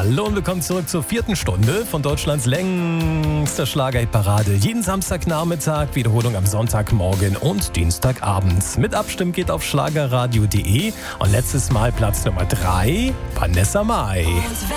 Hallo und willkommen zurück zur 4. Stunde von Deutschlands längster Schlagerparade. Jeden Samstagnachmittag, Wiederholung am Sonntagmorgen und Dienstagabend. Mit Abstimmen geht auf schlagerradio.de und letztes Mal Platz Nummer 3, Vanessa Mai.